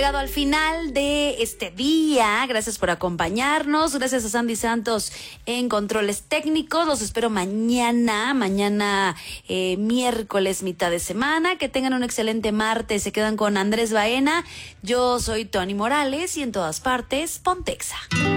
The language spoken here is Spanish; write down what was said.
Llegado al final de este día, gracias por acompañarnos, gracias a Sandy Santos en controles técnicos, los espero mañana miércoles, mitad de semana, que tengan un excelente martes, se quedan con Andrés Baena, yo soy Tony Morales y en todas partes, Pontexa.